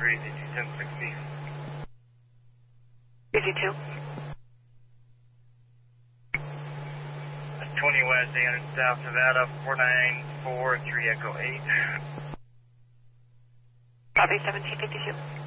3, Z21060. Z2. 20 West, 800 South Nevada, 494, 3 Echo 8. Copy, 1752.